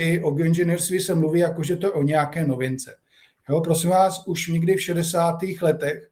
o geoinženýrství se mluví jako, že to je o nějaké novince. Jo, prosím vás, už někdy v 60. letech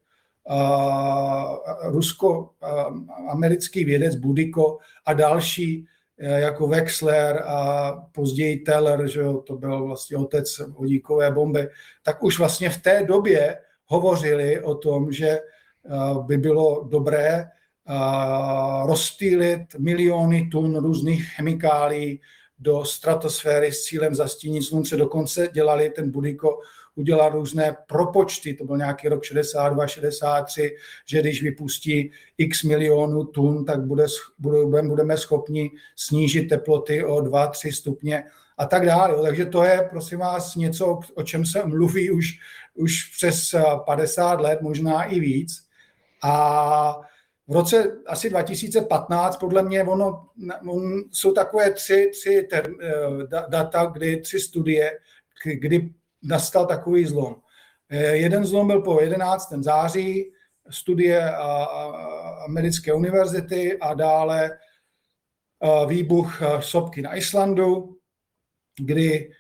rusko-americký vědec Budiko a další, jako Wexler a později Teller, že jo, to byl vlastně otec vodíkové bomby, tak už vlastně v té době hovořili o tom, že by bylo dobré rozptýlit miliony tun různých chemikálií do stratosféry s cílem zastínit slunce. Dokonce dělali, ten Budiko udělal různé propočty, to byl nějaký rok 62, 63, že když vypustí x milionů tun, tak budeme schopni snížit teploty o 2-3 stupně a tak dále. Takže to je, prosím vás, něco, o čem se mluví už přes 50 let, možná i víc. A v roce asi 2015, podle mě, jsou takové tři data, tři studie, kdy nastal takový zlom. Jeden zlom byl po 11. září, studie americké univerzity a dále výbuch sopky na Islandu, kdy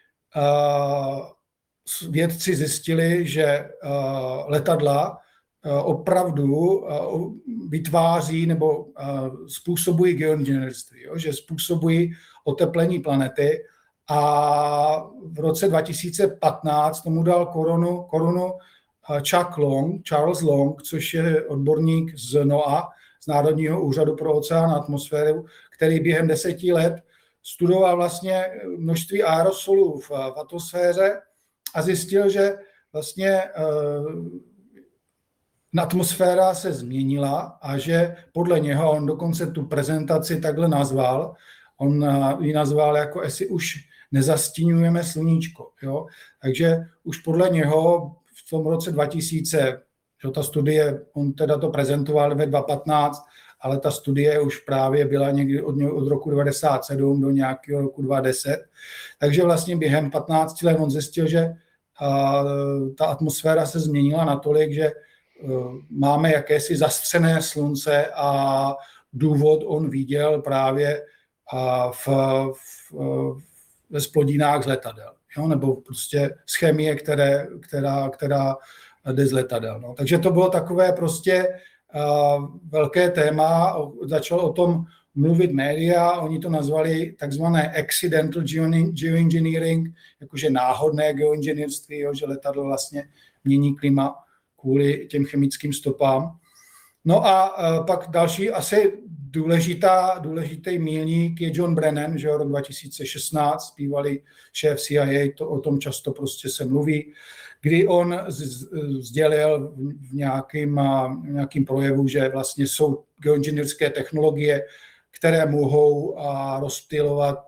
vědci zjistili, že letadla opravdu vytváří nebo způsobují geoinženýrství, že způsobují oteplení planety. A v roce 2015 tomu dal korunu Charles Long, což je odborník z NOAA, z Národního úřadu pro oceán a atmosféru, který během 10 let studoval vlastně množství aerosolů v atmosféře a zjistil, že vlastně atmosféra se změnila a že podle něho, on dokonce tu prezentaci takhle nazval, on ji nazval jako jestli už nezastínujeme sluníčko. Jo? Takže už podle něho v tom roce 2000, že ta studie, on teda to prezentoval ve 2015, ale ta studie už právě byla někdy od roku 1997 do nějakého roku 2010. Takže vlastně během 15 let on zjistil, že ta atmosféra se změnila natolik, že máme jakési zastřené slunce a důvod on viděl právě ve splodinách z letadel, jo? Nebo prostě z chemie, která jde z letadel. No. Takže to bylo takové prostě velké téma, začal o tom mluvit média, oni to nazvali takzvané accidental geoengineering, jakože náhodné geoinženýrství, že letadlo vlastně mění klima kvůli těm chemickým stopám. No a pak další asi důležitý milník je John Brennan, že rok 2016, bývalý šéf CIA, to o tom často prostě se mluví, kdy on sdělil v nějakým projevu, že vlastně jsou geoinženýrské technologie, které mohou rozptylovat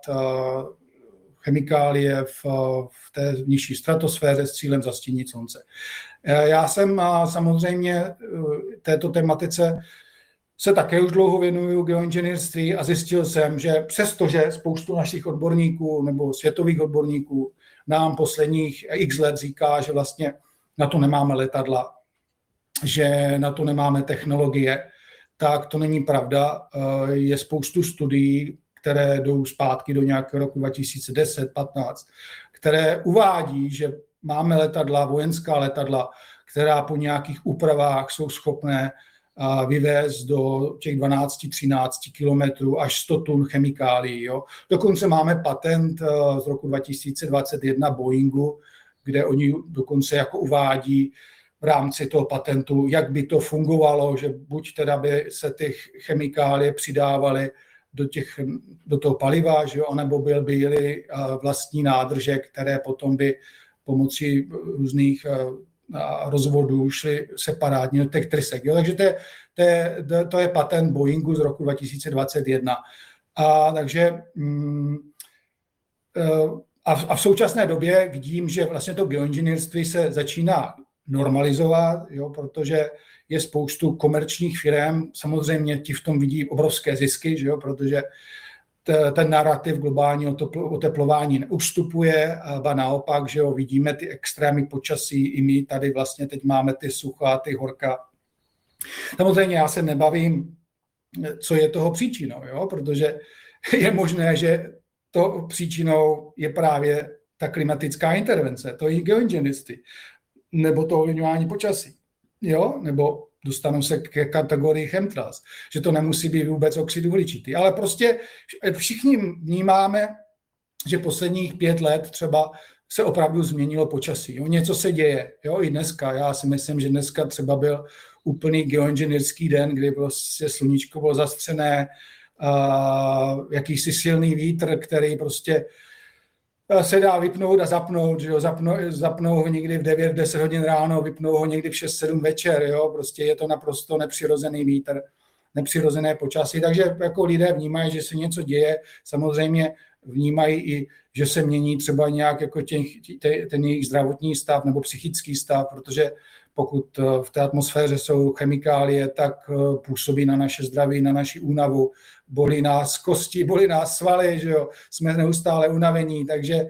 chemikálie v té nižší stratosféře s cílem zastínit slunce. Já jsem samozřejmě této tematice se také už dlouho věnuju geoinženýrství a zjistil jsem, že přestože spoustu našich odborníků nebo světových odborníků nám posledních x let říká, že vlastně na to nemáme letadla, že na to nemáme technologie, tak to není pravda. Je spoustu studií, které jdou zpátky do nějakého roku 2010-15, které uvádí, že máme letadla, vojenská letadla, která po nějakých úpravách jsou schopné vyvést do těch 12-13 kilometrů až 100 tun chemikálií. Jo. Dokonce máme patent z roku 2021 Boeingu, kde oni dokonce jako uvádí v rámci toho patentu, jak by to fungovalo, že buď teda by se ty chemikálie přidávaly do toho paliva, že jo, anebo byly vlastní nádrže, které potom by pomocí různých rozvodů šly separátně do těch trysek. Jo. Takže to je patent Boeingu z roku 2021. Takže v současné době vidím, že vlastně to geoinženýrství se začíná normalizovat, jo, protože je spoustu komerčních firm, samozřejmě ti v tom vidí obrovské zisky, že jo, protože ten narrativ globálního oteplování neustupuje, a naopak, že jo, vidíme ty extrémy počasí, i my tady vlastně teď máme ty sucha, ty horka. Samozřejmě já se nebavím, co je toho příčinou, jo, protože je možné, že to příčinou je právě ta klimatická intervence, to je geoinženýrství, nebo to ovlivňování počasí, jo, nebo dostanu se ke kategorii chemtrails, že to nemusí být vůbec oxid uhličitý, ale prostě všichni vnímáme, že posledních 5 let třeba se opravdu změnilo počasí. Jo? Něco se děje, jo? I dneska. Já si myslím, že dneska třeba byl úplný geoinženýrský den, kdy prostě sluníčko bylo zastřené, jakýsi silný vítr, který prostě se dá vypnout a zapnout, že jo? Zapnou ho někdy v 9-10 hodin ráno, vypnou ho někdy v 6-7 večer, jo? Prostě je to naprosto nepřirozený vítr, nepřirozené počasí, takže jako lidé vnímají, že se něco děje, samozřejmě vnímají i, že se mění třeba nějak jako ten jejich zdravotní stav nebo psychický stav, protože pokud v té atmosféře jsou chemikálie, tak působí na naše zdraví, na naši únavu, bolí nás kosti, bolí nás svaly, že jo? Jsme neustále unavení, takže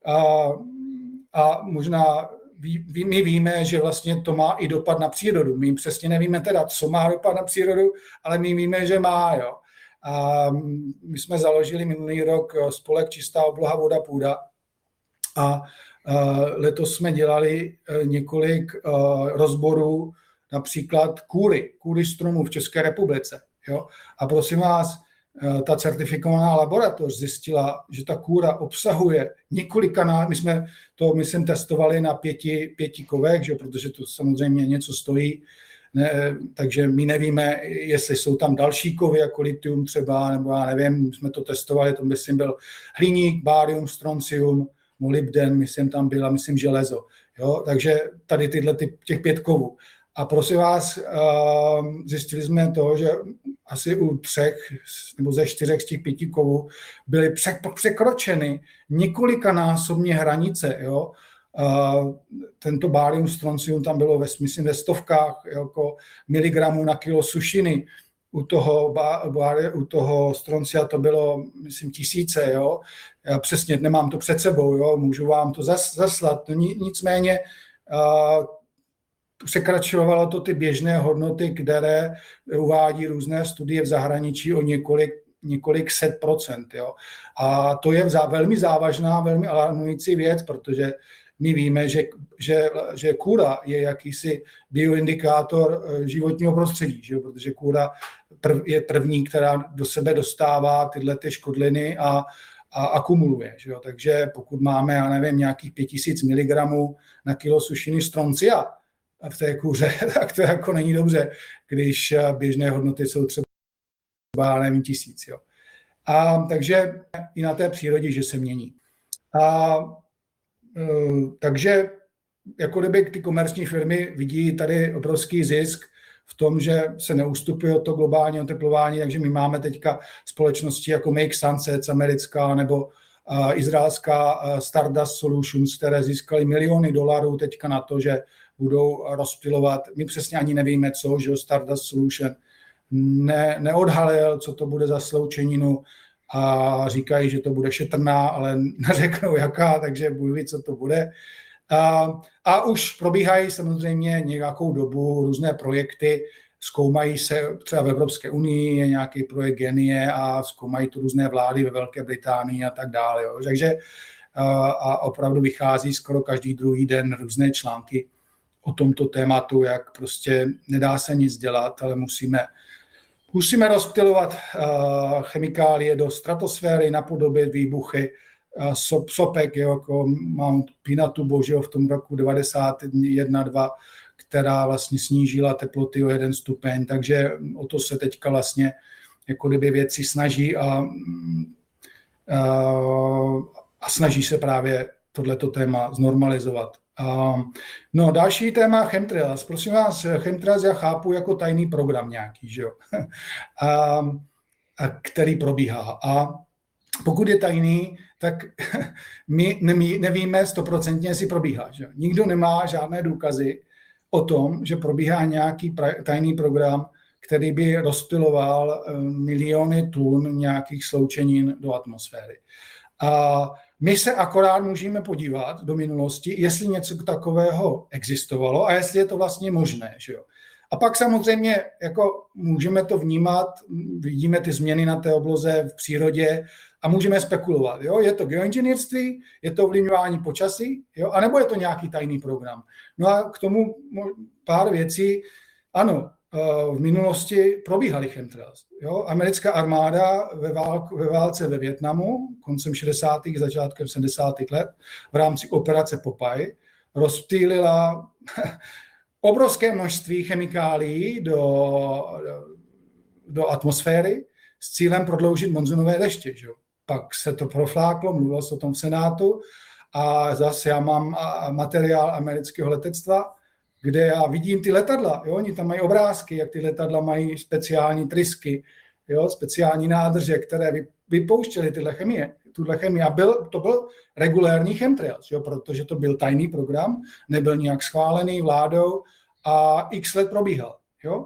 a možná my víme, že vlastně to má i dopad na přírodu. My přesně nevíme teda, co má dopad na přírodu, ale my víme, že má, jo. A my jsme založili minulý rok spolek Čistá obloha, voda, půda a letos jsme dělali několik rozborů, například kůry stromů v České republice. Jo? A prosím vás, ta certifikovaná laboratoř zjistila, že ta kůra obsahuje několika, my jsme to, myslím, testovali na 5 kovech, že? Protože to samozřejmě něco stojí, ne, takže my nevíme, jestli jsou tam další kovy, jako litium třeba, nebo já nevím, jsme to testovali, to myslím byl hliník, bárium, stroncium, molybden, myslím tam byla, myslím železo. Jo? Takže tady těch 5 kovů. A prosím vás, zjistili jsme to, že asi u 3 nebo ze 4 z těch 5 kovů byly překročeny několikanásobně hranice. Jo? Tento bárium, stroncium tam bylo myslím ve stovkách jako miligramů na kilo sušiny. U toho stroncia to bylo, myslím, 1000, jo. Já přesně nemám to před sebou, jo. Můžu vám to zaslat. Nicméně překračovalo to ty běžné hodnoty, které uvádí různé studie v zahraničí o několik set procent, jo. A to je velmi závažná, velmi alarmující věc, protože my víme, že kůra je jakýsi bioindikátor životního prostředí, že? Protože kůra je první, která do sebe dostává tyhle ty škodliny a akumuluje. Že? Takže pokud máme, já nevím, nějakých 5000 mg na kilo sušiny stroncia v té kůře, tak to jako není dobře, když běžné hodnoty jsou třeba, nevím, 1000. Jo? Takže i na té přírodě, že se mění. Takže jako kdyby ty komerční firmy vidí tady obrovský zisk v tom, že se neustupuje od to globální oteplování, takže my máme teďka společnosti jako Make Sunsets americká nebo izraelská Stardust Solutions, které získaly miliony dolarů teďka na to, že budou rozptylovat. My přesně ani nevíme, co, že Stardust Solution neodhalil, co to bude za sloučeninu, a říkají, že to bude šetrná, ale neřeknou jaká, takže Bůh ví, co to bude. A už probíhají samozřejmě nějakou dobu různé projekty, zkoumají se třeba v Evropské unii, je nějaký projekt Genie a zkoumají to různé vlády ve Velké Británii a tak dále. Jo. Takže a opravdu vychází skoro každý druhý den různé články o tomto tématu, jak prostě nedá se nic dělat, ale musíme rozptylovat chemikálie do stratosféry, napodobit výbuchy sopek, jako Mount Pinatubo, že v tom roku 91-2, která vlastně snížila teploty o 1 stupeň, takže o to se teďka vlastně jako kdyby věci snaží a snaží se právě tohleto téma znormalizovat. No, další téma chemtrails. Prosím vás, chemtrails já chápu jako tajný program nějaký, že jo? Který probíhá. A pokud je tajný, tak my nevíme 100%, jestli probíhá. Že? Nikdo nemá žádné důkazy o tom, že probíhá nějaký tajný program, který by rozptyloval miliony tun nějakých sloučenin do atmosféry. A my se akorát můžeme podívat do minulosti, jestli něco takového existovalo a jestli je to vlastně možné. Že jo? A pak samozřejmě jako můžeme to vnímat, vidíme ty změny na té obloze v přírodě, a můžeme spekulovat. Jo? Je to geoinženýrství, je to ovlivňování počasí, jo? Anebo je to nějaký tajný program. No a k tomu pár věcí. Ano, v minulosti probíhaly chemtrails. Jo? Americká armáda ve válce ve Vietnamu koncem 60. začátkem 70. let v rámci operace Popeye rozptýlila obrovské množství chemikálií do atmosféry s cílem prodloužit monzunové deště. Že? Pak se to profláklo, mluvilo se o tom v Senátu a zase já mám materiál amerického letectva, kde já vidím ty letadla. Jo? Oni tam mají obrázky, jak ty letadla mají speciální trysky, jo? Speciální nádrže, které vypouštěly tuhle chemii. A to byl regulérní chemtrails, jo? Protože to byl tajný program, nebyl nijak schválený vládou a x let probíhal. Jo?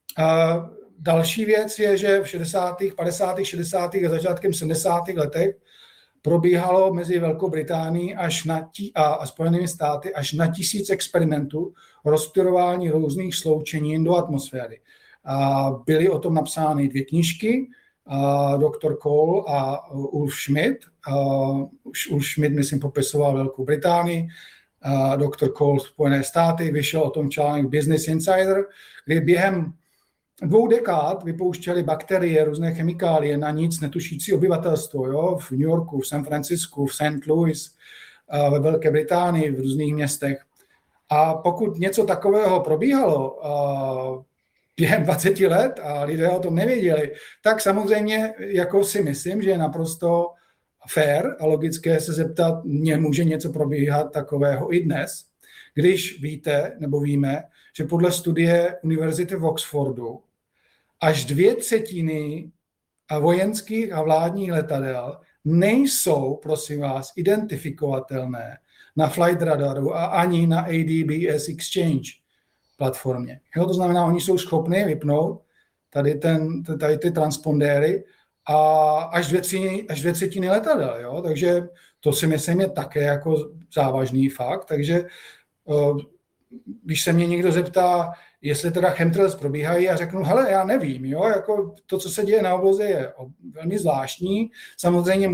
Další věc je, že v 60., 50., 60. a začátkem 70. letech probíhalo mezi Velkou Británií a Spojenými státy až na 1000 experimentů rozptylování různých sloučenin do atmosféry. Byly o tom napsány 2 knížky, Dr. Cole a Ulf Schmidt. Ulf Schmidt, myslím, popisoval Velkou Británii, Dr. Cole Spojené státy, vyšel o tom článek Business Insider, kdy během 2 dekád vypouštěly bakterie, různé chemikálie na nic netušící obyvatelstvo, jo? V New Yorku, v San Francisku, v St. Louis, ve Velké Británii, v různých městech. A pokud něco takového probíhalo během 20 let a lidé o tom nevěděli, tak samozřejmě jako si myslím, že je naprosto fair a logické se zeptat, může něco probíhat takového i dnes, když víte, nebo víme, že podle studie Univerzity v Oxfordu až 2/3 vojenských a vládních letadel nejsou, prosím vás, identifikovatelné na Flight Radaru a ani na ADBS Exchange platformě. Jo, to znamená, oni jsou schopni vypnout tady ty transpondéry a až 2/3 letadel. Jo? Takže to si myslím je také jako závažný fakt. Takže když se mě někdo zeptá, jestli teda chemtrails probíhají, já řeknu, hele, já nevím, jo, jako to, co se děje na obloze, je velmi zvláštní. Samozřejmě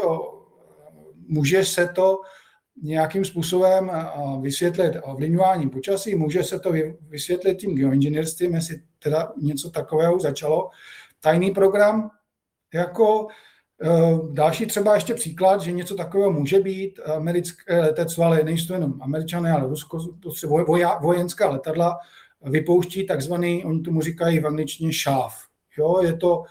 může se to nějakým způsobem vysvětlit ovlivňováním počasí, může se to vysvětlit tím geoinženýrstvím, jestli teda něco takového začalo. Tajný program, jako další třeba ještě příklad, že něco takového může být americké letectvo, ale nejsou jenom Američané, ale Rusko, vojenská letadla vypouští takzvaný, oni tomu říkají v angličtině šáv. Jo, je to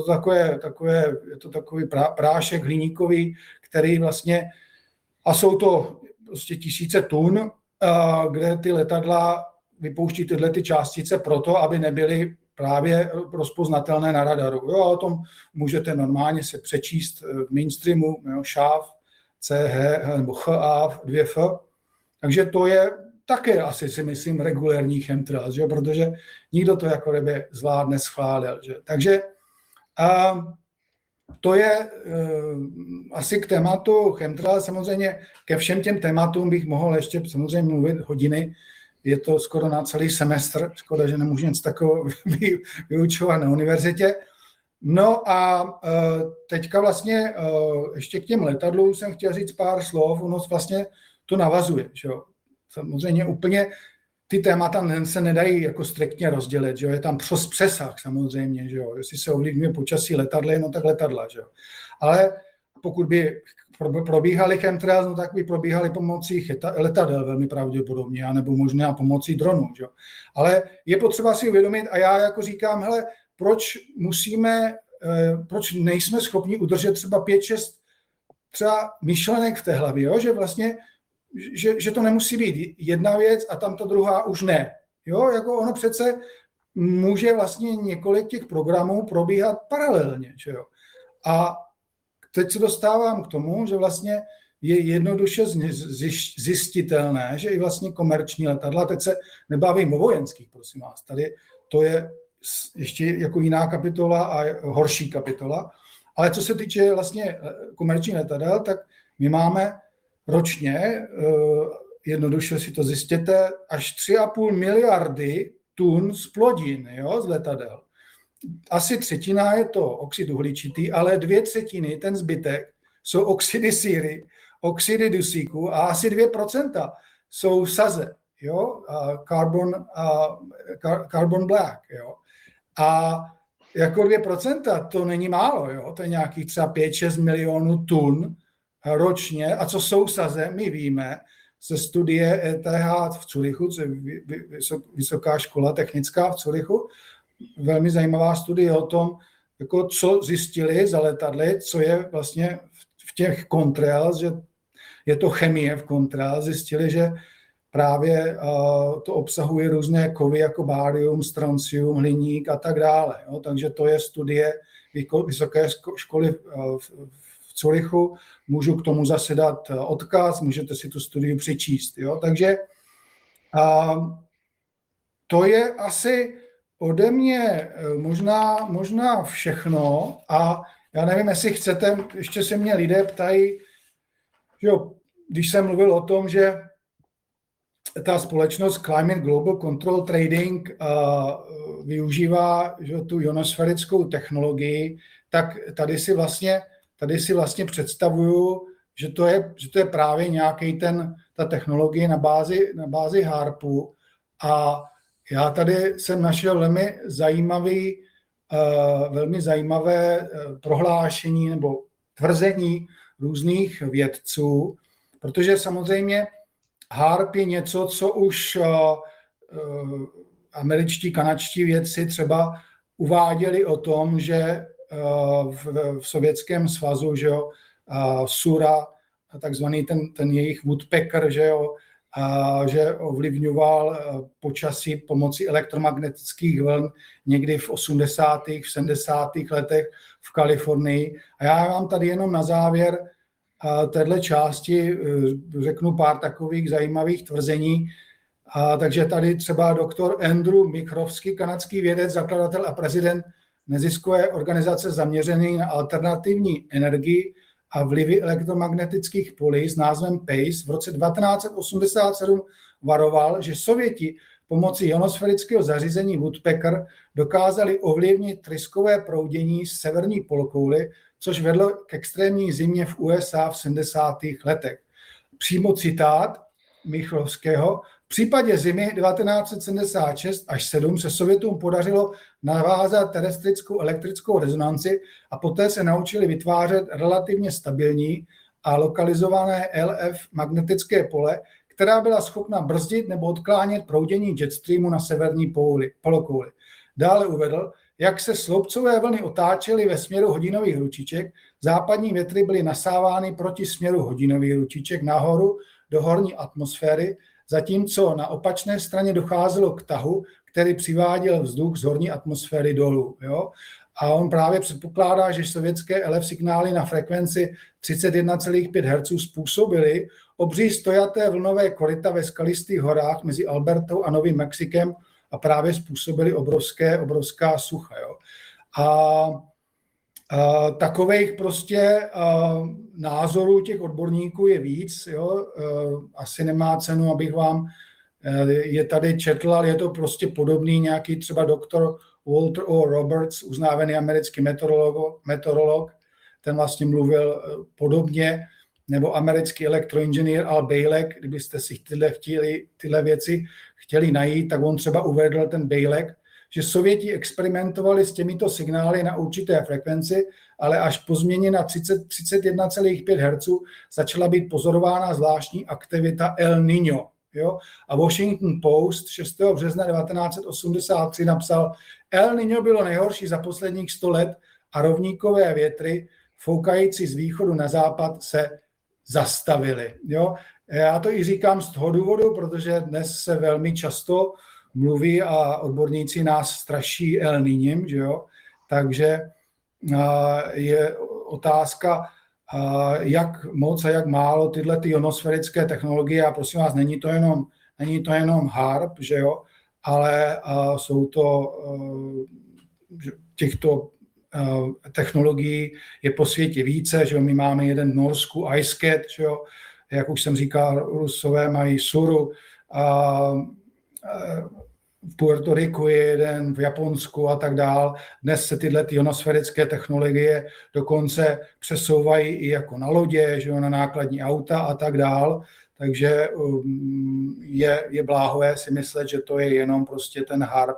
takový prášek hliníkový, který vlastně, a jsou to prostě tisíce tun, kde ty letadla vypouští tyhle ty částice proto, aby nebyly právě rozpoznatelné na radaru. Jo, o tom můžete normálně se přečíst v mainstreamu, jo, šáv, CH nebo HA, 2F. Takže to je také asi si myslím regulérní chemtrails, že? Protože nikdo to jako kdyby zvládne schválil. Že? Takže to je asi k tématu chemtrails. Samozřejmě ke všem těm tématům bych mohl ještě samozřejmě mluvit hodiny. Je to skoro na celý semestr. Škoda, že nemůžu nic takového vyučovat na univerzitě. No a teďka vlastně ještě k těm letadlům jsem chtěl říct pár slov. Ono vlastně to navazuje. Že jo? Samozřejmě úplně ty témata se nedají jako striktně rozdělit, že jo? Je tam přesah samozřejmě, že jo? Jestli se ovlivňuje počasí letadly, no tak letadla, že jo? Ale pokud by probíhaly chemtrails, no tak by probíhaly pomocí letadel velmi pravděpodobně, anebo možná pomocí dronů, že jo? Ale je potřeba si uvědomit, a já jako říkám, hele, proč nejsme schopni udržet třeba 5-6 třeba myšlenek v té hlavě, jo? Že vlastně že to nemusí být jedna věc a tam ta druhá už ne. Jo, jako ono přece může vlastně několik těch programů probíhat paralelně. Že jo? A teď se dostávám k tomu, že vlastně je jednoduše zjistitelné, že i vlastně komerční letadla, teď se nebavím o vojenských, prosím vás, tady to je ještě jako jiná kapitola a horší kapitola, ale co se týče vlastně komerčních letadel, tak my máme ročně, jednoduše si to zjistěte, až 3,5 miliardy tun zplodin, jo, z letadel. asi třetina je to oxid uhličitý, ale 2/3, ten zbytek, jsou oxidy síry, oxidy dusíku a asi 2% jsou saze, jo, carbon black, jo. A jako 2% to není málo, jo, to je nějakých třeba 5-6 milionů tun ročně. A co jsou saze, my víme ze studie ETH v Curychu, Vysoká škola technická v Curychu, velmi zajímavá studie o tom, jako co zjistili za letadly, co je vlastně v těch contrails, že je to chemie v contrails, zjistili, že právě to obsahuje různé kovy jako bárium, stroncium, hliník a tak dále. Jo. Takže to je studie Vysoké školy v Curychu. Můžu k tomu zase dát odkaz, můžete si tu studii přečíst. Jo. Takže to je asi ode mě možná všechno a já nevím, jestli chcete, ještě se mě lidé ptají, jo, když jsem mluvil o tom, že ta společnost Climate Global Control Trading využívá tu ionosférickou technologii, tak tady si vlastně představuju, že to je právě nějaký ta technologie na bázi HAARPu. A já tady jsem našel velmi zajímavé prohlášení nebo tvrzení různých vědců, protože samozřejmě HAARP je něco, co už američtí, kanadští vědci třeba uváděli o tom, že v Sovětském svazu, že jo, Sura, takzvaný ten jejich woodpecker, že jo, že ovlivňoval počasí pomocí elektromagnetických vln někdy v 80., v 70. letech v Kalifornii. A já vám tady jenom na závěr téhle části řeknu pár takových zajímavých tvrzení. Takže tady třeba doktor Andrew Michrowski, kanadský vědec, zakladatel a prezident neziskové organizace zaměřené na alternativní energii a vlivy elektromagnetických polí s názvem PACE v roce 1987 varoval, že Sověti pomocí ionosférického zařízení Woodpecker dokázali ovlivnit tryskové proudění z severní polokouly, což vedlo k extrémní zimě v USA v 70. letech. Přímo citát Michlovského. V případě zimy 1976 až 7 se Sovětům podařilo navázat terestrickou elektrickou rezonanci a poté se naučili vytvářet relativně stabilní a lokalizované LF magnetické pole, která byla schopna brzdit nebo odklánět proudění jetstreamu na severní polokouli. Dále uvedl, jak se sloupcové vlny otáčely ve směru hodinových ručiček, západní větry byly nasávány proti směru hodinových ručiček nahoru do horní atmosféry, zatímco na opačné straně docházelo k tahu, který přiváděl vzduch z horní atmosféry dolů. Jo? A on právě předpokládá, že sovětské LF signály na frekvenci 31,5 Hz způsobily obří stojaté vlnové koryta ve skalistých horách mezi Albertou a Novým Mexikem a právě způsobily obrovská sucha. Jo? A takových prostě názorů těch odborníků je víc. Jo? Asi nemá cenu, abych vám je tady četl, ale je to prostě podobný nějaký třeba doktor Walter O. Roberts, uznávaný americký meteorolog, ten vlastně mluvil podobně, nebo americký elektroinženýr Al Bielek, kdybyste si tyhle věci chtěli najít, tak on třeba uvedl ten Bielek, že Sověti experimentovali s těmito signály na určité frekvenci, ale až po změně na 31,5 Hz začala být pozorována zvláštní aktivita El Niño. Jo? A Washington Post 6. března 1983 napsal, El Niño bylo nejhorší za posledních 100 let a rovníkové větry foukající z východu na západ se zastavily. Jo? Já to i říkám z toho důvodu, protože dnes se velmi často mluví a odborníci nás straší El Niñem, že jo? Takže je otázka, jak moc a jak málo tyhle ionosférické technologie, a prosím vás, není to jenom HAARP, že jo? Ale jsou to těchto technologií je po světě více, že jo? My máme jeden v Norsku, IceCat, že jo? Jak už jsem říkal, Rusové mají Suru, v Puerto Riku je jeden, v Japonsku a tak dál. Dnes se tyhle ionosférické technologie dokonce přesouvají i jako na lodě, že jo, na nákladní auta a tak dál. Takže je bláhové si myslet, že to je jenom prostě ten HARP.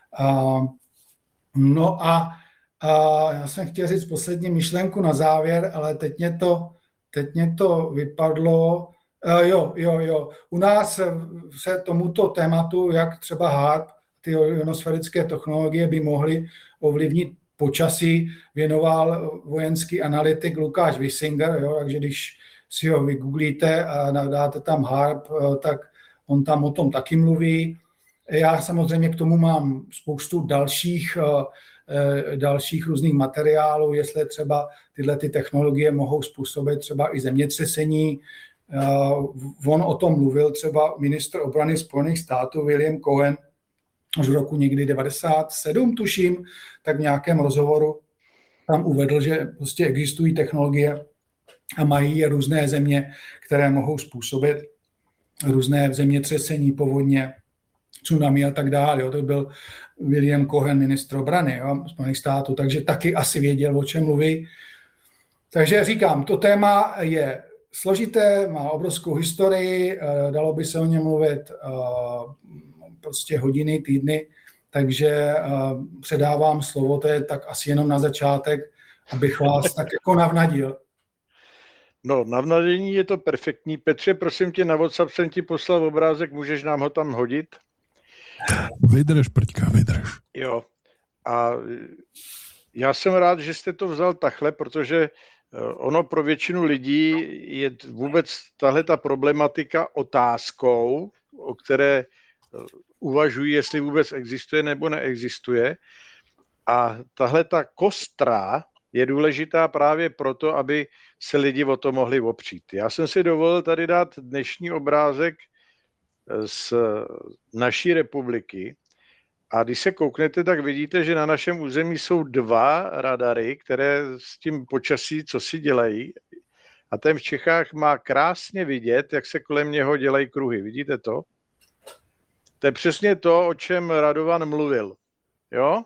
No a já jsem chtěl říct poslední myšlenku na závěr, ale teď mě to vypadlo. Jo. U nás se tomuto tématu, jak třeba HARP, ty ionosférické technologie by mohly ovlivnit počasí, věnoval vojenský analytik Lukáš Wissinger, jo, takže když si ho vygooglíte a dáte tam HARP, tak on tam o tom taky mluví. Já samozřejmě k tomu mám spoustu dalších různých materiálů, jestli třeba tyhle ty technologie mohou způsobit třeba i zemětřesení. On o tom mluvil třeba ministr obrany Spojených států William Cohen už v roku někdy 97, tuším, tak v nějakém rozhovoru tam uvedl, že prostě existují technologie a mají je různé země, které mohou způsobit různé zemětřesení, povodně, tsunami a tak dále. Jo. To byl William Cohen, ministr obrany Spojených států, takže taky asi věděl, o čem mluví. Takže říkám, to téma je složité, má obrovskou historii, dalo by se o něm mluvit prostě hodiny, týdny, takže předávám slovo, to je tak asi jenom na začátek, abych vás tak jako navnadil. No, navnadění je to perfektní. Petře, prosím tě, na WhatsApp jsem ti poslal obrázek, můžeš nám ho tam hodit? Vydrž, Prťka, vydrž. Jo, a já jsem rád, že jste to vzal takhle, protože ono pro většinu lidí je vůbec tahle ta problematika otázkou, o které uvažují, jestli vůbec existuje nebo neexistuje. A tahle ta kostra je důležitá právě proto, aby se lidi o to mohli opřít. Já jsem si dovolil tady dát dnešní obrázek z naší republiky. A když se kouknete, tak vidíte, že na našem území jsou 2 radary, které s tím počasí co si dělají. A ten v Čechách má krásně vidět, jak se kolem něho dělají kruhy. Vidíte to? To je přesně to, o čem Radovan mluvil. Jo?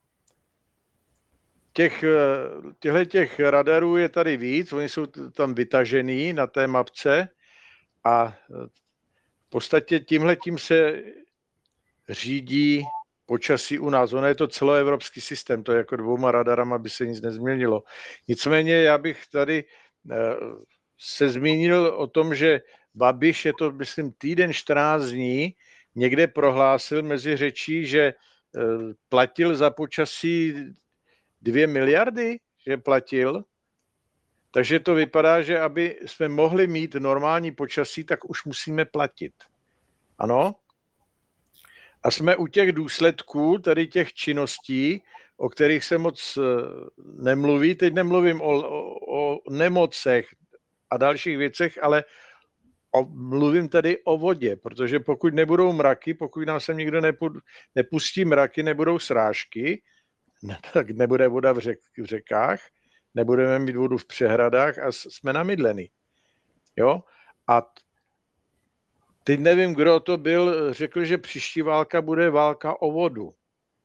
Těch radarů je tady víc, oni jsou tam vytažený na té mapce a v podstatě tímhletím se řídí počasí u nás. Ono je to celoevropský systém, to je jako 2 radarama, by se nic nezměnilo. Nicméně já bych tady se zmínil o tom, že Babiš, je to myslím týden 14 dní, někde prohlásil mezi řečí, že platil za počasí 2 miliardy, že platil. Takže to vypadá, že aby jsme mohli mít normální počasí, tak už musíme platit. Ano? A jsme u těch důsledků, tady těch činností, o kterých se moc nemluví. Teď nemluvím o nemocech a dalších věcech, ale mluvím tady o vodě, protože pokud nebudou mraky, pokud nám sem nikdo nepustí mraky, nebudou srážky, tak nebude voda v řekách, nebudeme mít vodu v přehradách a jsme namydleni. Jo? A teď nevím, kdo to byl, řekl, že příští válka bude válka o vodu.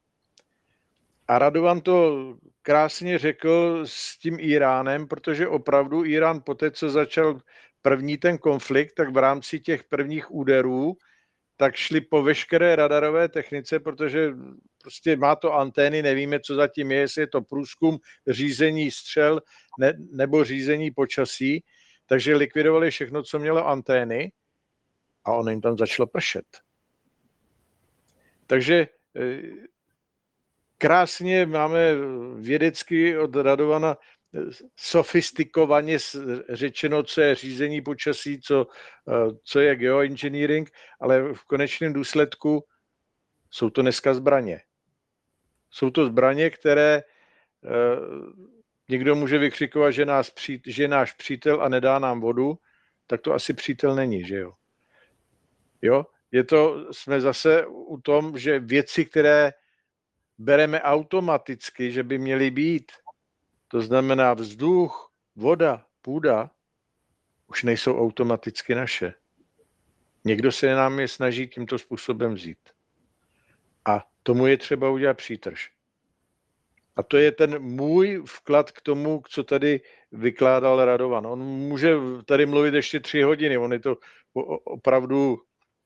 A Radovan to krásně řekl s tím Íránem, protože opravdu Írán poté, co začal první ten konflikt, tak v rámci těch prvních úderů, tak šli po veškeré radarové technice, protože prostě má to antény, nevíme, co zatím je, jestli je to průzkum, řízení střel nebo řízení počasí, takže likvidovali všechno, co mělo antény a ono jim tam začalo pršet. Takže krásně máme vědecky od Radovana sofistikovaně řečeno, co je řízení počasí, co je geoengineering, ale v konečném důsledku jsou to dneska zbraně. Jsou to zbraně, které někdo může vykřikovat, že je náš přítel a nedá nám vodu, tak to asi přítel není, že jo? Jo? Jsme zase u tom, že věci, které bereme automaticky, že by měly být, to znamená vzduch, voda, půda, už nejsou automaticky naše. Někdo se nám je snaží tímto způsobem vzít. A tomu je třeba udělat přítrž. A to je ten můj vklad k tomu, co tady vykládal Radovan. On může tady mluvit ještě 3 hodiny, on je to opravdu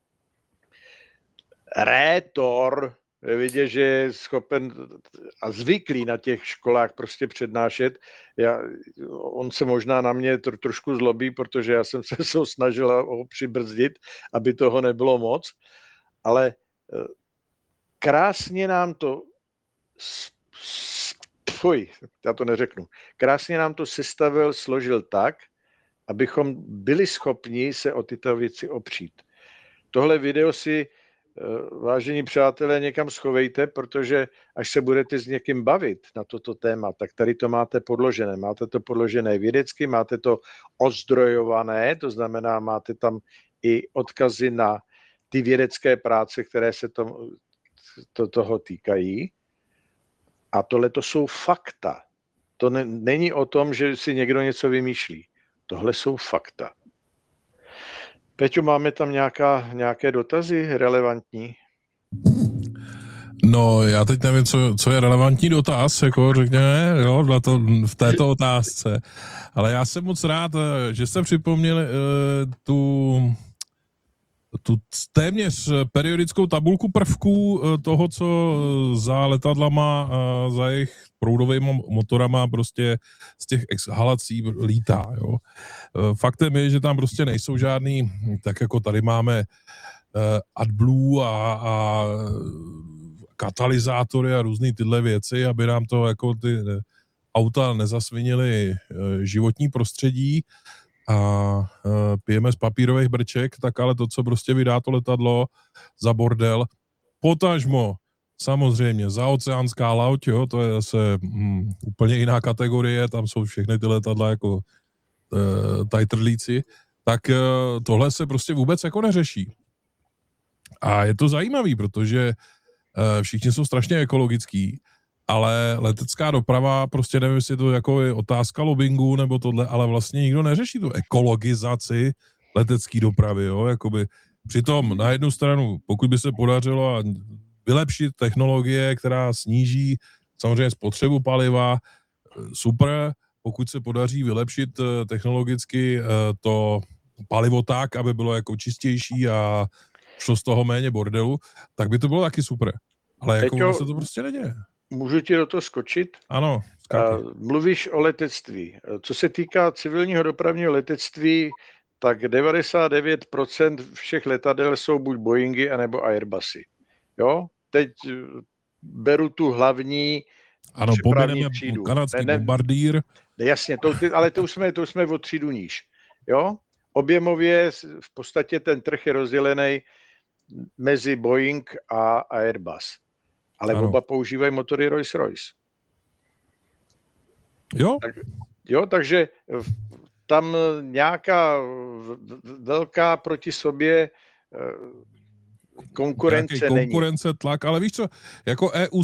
rétor, je vidět, že je schopen a zvyklý na těch školách prostě přednášet. On se možná na mě trošku zlobí, protože já jsem se snažil ho přibrzdit, aby toho nebylo moc, ale krásně nám to já to neřeknu. Krásně nám to sestavil, složil tak, abychom byli schopni se o tyto věci opřít. Tohle video si, vážení přátelé, někam schovejte, protože až se budete s někým bavit na toto téma, tak tady to máte podložené. Máte to podložené vědecky, máte to ozdrojované, to znamená, máte tam i odkazy na ty vědecké práce, které se toho týkají. A tohle to jsou fakta. To není o tom, že si někdo něco vymýšlí. Tohle jsou fakta. Peťo, máme tam nějaké dotazy relevantní? No, já teď nevím, co je relevantní dotaz, jako řekněme, jo, v této otázce. Ale já jsem moc rád, že jste připomněli tu téměř periodickou tabulku prvků toho, co za letadlama, za jejich proudovými motorama prostě z těch exhalací lítá. Jo. Faktem je, že tam prostě nejsou žádný, tak jako tady máme AdBlue a katalyzátory a různé tyhle věci, aby nám to jako ty auta nezasvinily životní prostředí a pijeme z papírových brček, tak ale to, co prostě vydá to letadlo za bordel, potažmo samozřejmě zaoceánská loď, jo, to je zase úplně jiná kategorie, tam jsou všechny ty letadla jako tajtrlíci, tak tohle se prostě vůbec jako neřeší. A je to zajímavý, protože všichni jsou strašně ekologický, ale letecká doprava, prostě nevím, jestli to jako je otázka lobbingu nebo tohle, ale vlastně nikdo neřeší tu ekologizaci letecké dopravy, jo, jakoby. Přitom na jednu stranu, pokud by se podařilo vylepšit technologie, která sníží samozřejmě spotřebu paliva, super, pokud se podaří vylepšit technologicky to palivo tak, aby bylo jako čistější a šlo z toho méně bordelu, tak by to bylo taky super. Ale jako se to prostě neděje. Můžu ti do toho skočit? Ano. Mluvíš o letectví. Co se týká civilního dopravního letectví, tak 99% všech letadel jsou buď Boeingy, anebo Airbusy. Jo? Teď beru tu hlavní přepravní třídu. Kanadský bombardýr. Jasně, ale to už jsme o třídu níž. Jo? Objemově v podstatě ten trh je rozdělený mezi Boeing a Airbus. Ale oba používají motory Rolls-Royce. Jo? Takže tam nějaká velká proti sobě konkurence není. Konkurence, tlak, ale víš co, jako EU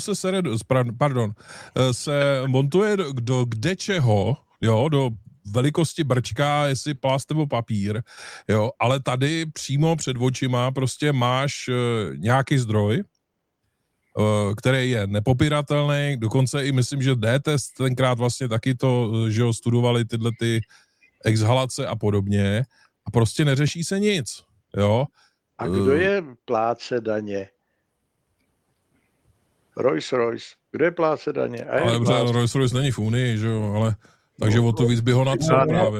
se montuje do kdečeho, jo, do velikosti brčka, jestli plast nebo papír, jo, ale tady přímo před očima prostě máš nějaký zdroj, který je nepopiratelný, dokonce i myslím, že D-test tenkrát vlastně taky to, že ho studovali tyhle ty exhalace a podobně a prostě neřeší se nic, jo. A kdo je plátce daně? Rolls-Royce. Kdo je plátce daně? Ale Rolls-Royce není v Unii, že jo, ale takže o to víc by ho natřel právě.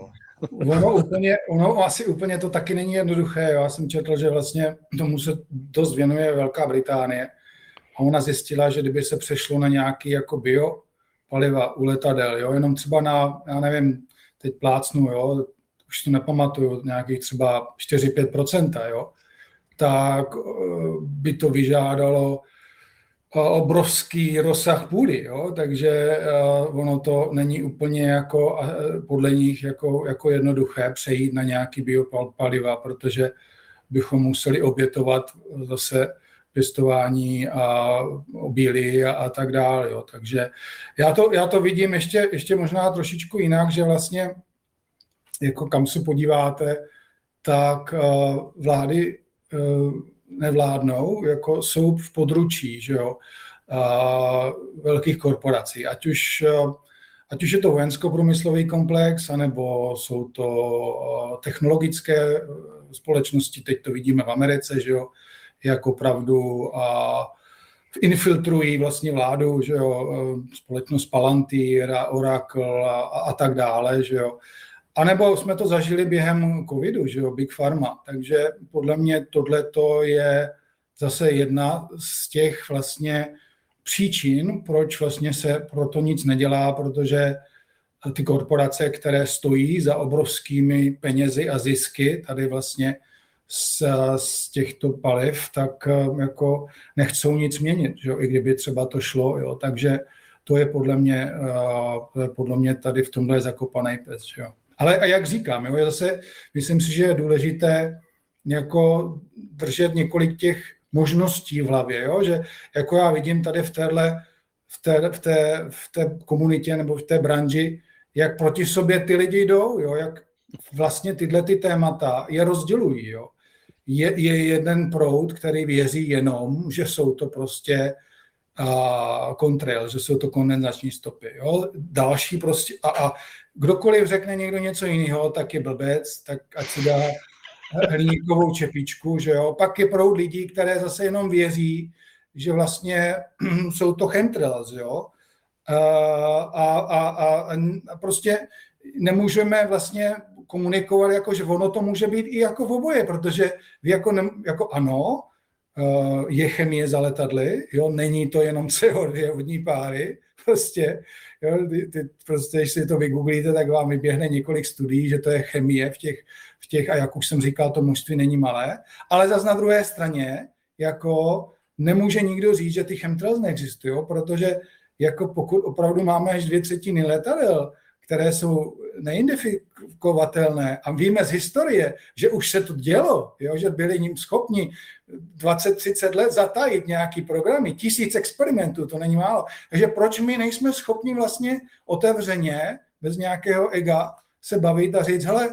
Ono asi úplně to taky není jednoduché. Já jsem četl, že vlastně tomu se dost věnuje Velká Británie. A ona zjistila, že kdyby se přešlo na nějaký jako biopaliva u letadel, jo, jenom třeba na, já nevím, teď plácnu, jo, už to nepamatuju, nějakých třeba 4-5%, jo, tak by to vyžádalo obrovský rozsah půdy, jo, takže ono to není úplně jako podle nich jako jednoduché přejít na nějaký biopaliva, protože bychom museli obětovat zase pěstování a obilí a tak dále. Jo. Takže já to vidím ještě možná trošičku jinak, že vlastně jako kam se podíváte, tak vlády nevládnou, jako jsou v područí, že jo, velkých korporací. Ať už je to vojensko-průmyslový komplex, anebo jsou to technologické společnosti, teď to vidíme v Americe, že jo, jak opravdu infiltrují vlastně vládu, že jo, společnost Palantir, Oracle a tak dále, že jo. A nebo jsme to zažili během covidu, že jo, Big Pharma. Takže podle mě tohleto je zase jedna z těch vlastně příčin, proč vlastně se proto nic nedělá, protože ty korporace, které stojí za obrovskými penězi a zisky tady vlastně z těchto paliv, tak jako nechcou nic měnit, že jo, i kdyby třeba to šlo, jo. Takže to je podle mě tady v tomhle zakopaný pes, že jo. Ale a jak říkám, jo, zase myslím si, že je důležité jako držet několik těch možností v hlavě, jo, že jako já vidím tady v té komunitě nebo v té branži, jak proti sobě ty lidi jdou, jo, jak vlastně tyhle ty témata je rozdělují, jo. Je jeden proud, který věří jenom, že jsou to prostě contrail, že jsou to kondenzační stopy, jo. Další prostě a kdokoliv řekne někdo něco jiného, tak je blbec, tak ať si dá hliníkovou čepičku, že jo. Pak je proud lidí, které zase jenom věří, že vlastně jsou to chemtrails, jo. A prostě nemůžeme vlastně komunikovat, jako, že ono to může být i jako v oboje, protože vy jako ano, je chemie za letadly, jo, není to jenom CO2 vodní páry, prostě, jo, prostě, když si to vygooglíte, tak vám vyběhne několik studií, že to je chemie v těch, a jak už jsem říkal, to množství není malé, ale zase na druhé straně, jako nemůže nikdo říct, že ty chemtrails neexistují, protože jako pokud opravdu máme až 2/3 letadel, které jsou neidentifikovatelné a víme z historie, že už se to dělo, jo, že byli ním schopni 20-30 let zatajit nějaký programy, 1000 experimentů, to není málo. Takže proč my nejsme schopni vlastně otevřeně, bez nějakého ega, se bavit a říct, hele,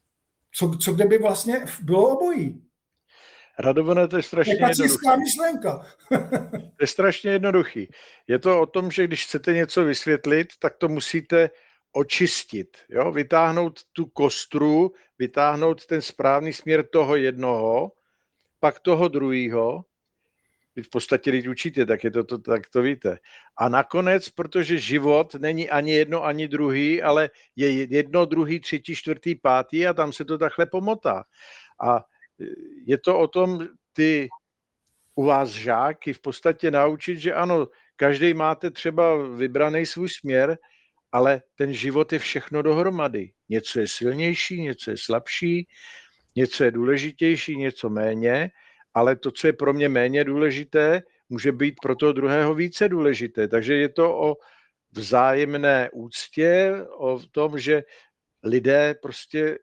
co kdyby vlastně bylo obojí? Radovane, to je strašně jednoduchý. Myšlenka. To je strašně jednoduchý. Je to o tom, že když chcete něco vysvětlit, tak to musíte očistit, jo? Vytáhnout tu kostru, vytáhnout ten správný směr toho jednoho, pak toho druhého. Vy v podstatě, když učíte, tak to víte. A nakonec, protože život není ani jedno, ani druhý, ale je jedno, druhý, třetí, čtvrtý, pátý a tam se to takhle pomotá. A je to o tom ty u vás žáky v podstatě naučit, že ano, každý máte třeba vybraný svůj směr, ale ten život je všechno dohromady. Něco je silnější, něco je slabší, něco je důležitější, něco méně, ale to, co je pro mě méně důležité, může být pro toho druhého více důležité. Takže je to o vzájemné úctě, o tom, že lidé prostě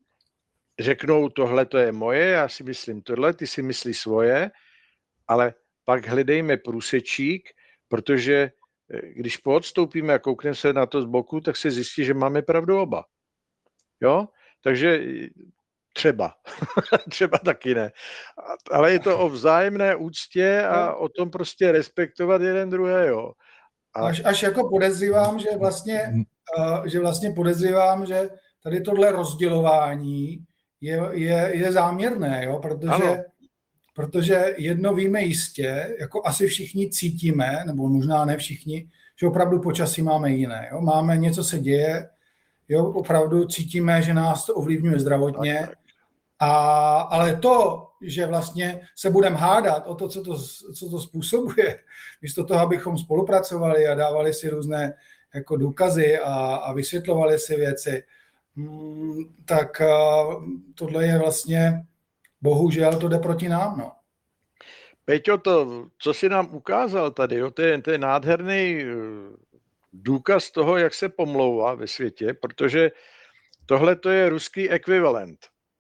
řeknou, tohle to je moje, já si myslím tohle, ty si myslí svoje, ale pak hledejme průsečík, protože když poodstoupíme a koukneme se na to z boku, tak se zjistí, že máme pravdu oba. Jo? Takže třeba. Třeba taky ne. Ale je to o vzájemné úctě a o tom prostě respektovat jeden druhého. Až jako podezřívám, že vlastně podezřívám, že tady tohle rozdělování je záměrné, jo? Protože jedno víme jistě, jako asi všichni cítíme, nebo možná ne všichni, že opravdu počasí máme jiné. Jo? Máme, něco se děje, jo? Opravdu cítíme, že nás to ovlivňuje zdravotně, ale to, že vlastně se budeme hádat o to, co to způsobuje, místo toho, abychom spolupracovali a dávali si různé jako důkazy a vysvětlovali si věci, tak tohle je vlastně, bohužel to jde proti nám. No. Peťo, to, co jsi nám ukázal tady, jo, to je nádherný důkaz toho, jak se pomlouvá ve světě, protože tohle to je ruský ekvivalent.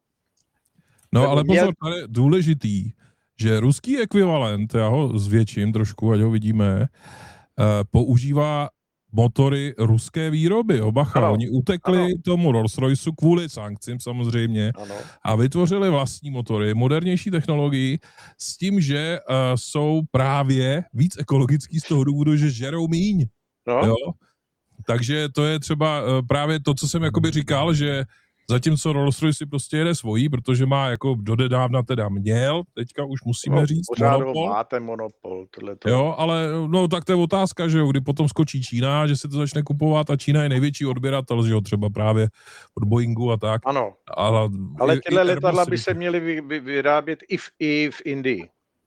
No ale pozor, tady je důležitý, že ruský ekvivalent, já ho zvětším trošku, ať ho vidíme, používá motory ruské výroby. Bacha, Ano, oni utekli ano. tomu Rolls-Royceu kvůli sankcím samozřejmě Ano. a vytvořili vlastní motory, modernější technologii s tím, že jsou právě víc ekologický z toho důvodu, že žerou míň. No. Jo? Takže to je třeba právě to, co jsem jakoby říkal, že zatímco Rolls-Royce si prostě jede svojí, protože má jako dodedávna teda měl, teďka už musíme říct pořád monopol. ho máte monopol. Tohleto. Jo, ale no tak to je otázka, že jo, kdy potom skočí Čína, že se to začne kupovat a Čína je největší odběratel, že jo, třeba právě od Boeingu a tak. Ano, Ale tyhle letadla by se měly vyrábět i v Indii.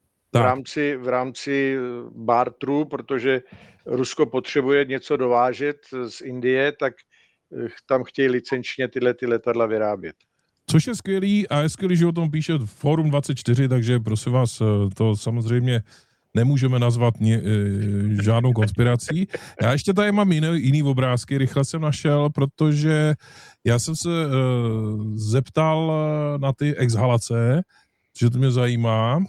V rámci barteru, protože Rusko potřebuje něco dovážet z Indie, tak tam chtějí licenčně tyhle letadla vyrábět. Což je skvělý a je skvělý, že o tom píše Forum 24, takže prosím vás, to samozřejmě nemůžeme nazvat žádnou konspirací. Já ještě tady mám jiný obrázky, rychle jsem našel, protože já jsem se zeptal na ty exhalace, že to mě zajímá.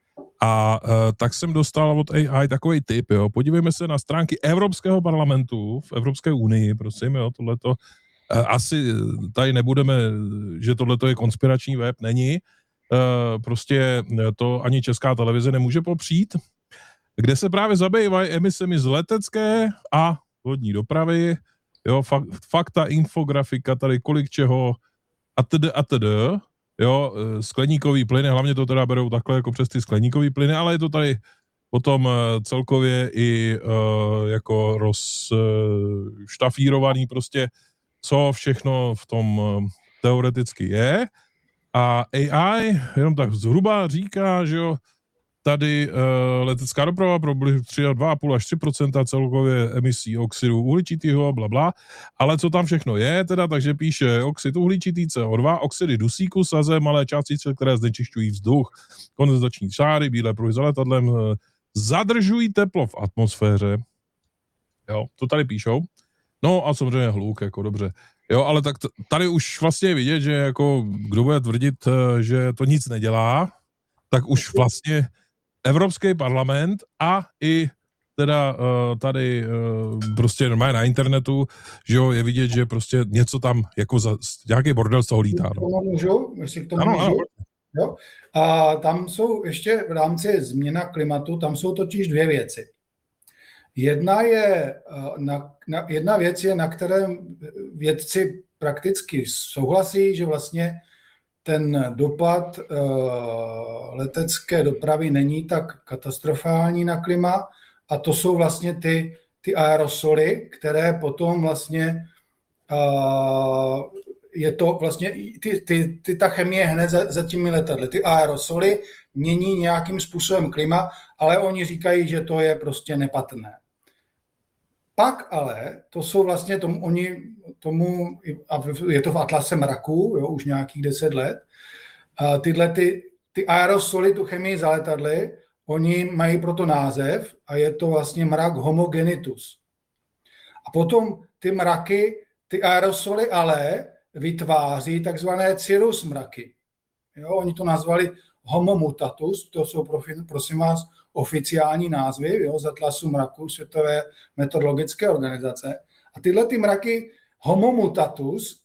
A tak jsem dostal od AI takový tip, jo. Podívejme se na stránky Evropského parlamentu v Evropské unii, prosím, jo, tohleto. Asi tady nebudeme, že tohleto je konspirační web, není. Prostě to ani Česká televize nemůže popřít, kde se právě zabývají emisemi z letecké a vodní dopravy, jo, fakta, infografika, tady kolik čeho a td. Jo, skleníkový plyny, hlavně to teda berou takhle jako přes ty skleníkový plyny, ale je to tady potom celkově i jako rozštafírovaný prostě, co všechno v tom teoreticky je. A AI jenom tak zhruba říká, že jo, tady letecká doprava pro 2,5 až 3% celkově emisí oxidu uhličitého, blabla, ale co tam všechno je teda, takže píše oxid uhličitý, CO2, oxidy dusíku, saze, malé částice, které znečišťují vzduch, kondenzační šáry, bílé pruhy za letadlem, zadržují teplo v atmosféře, jo, to tady píšou, no a samozřejmě hluk, jako dobře, jo, ale tak tady už vlastně je vidět, že jako kdo bude tvrdit, že to nic nedělá, tak už vlastně Evropský parlament a i teda tady prostě normálně na internetu, že jo, je vidět, že prostě něco tam jako nějaký bordel z toho lítá. No. Jestli k tomu můžu? Jo? A tam jsou ještě v rámci změna klimatu, tam jsou totiž dvě věci. Jedna věc je, na kterém vědci prakticky souhlasí, že vlastně ten dopad letecké dopravy není tak katastrofální na klima a to jsou vlastně ty aerosoly, které potom vlastně je to vlastně ta chemie hned za těmi letadly. Ty aerosoly mění nějakým způsobem klima, ale oni říkají, že to je prostě nepatrné. Pak ale, to jsou vlastně a je to v atlase mraků, jo, už nějakých 10 let, a ty aerosoly, tu chemii za letadly, oni mají proto název a je to vlastně mrak homogenitus. A potom ty mraky, ty aerosoly ale vytváří takzvané cirrus mraky. Jo, oni to nazvali homomutatus, to jsou, prosím vás, oficiální názvy, jo, z atlasu mraku Světové meteorologické organizace. A tyhle ty mraky homomutatus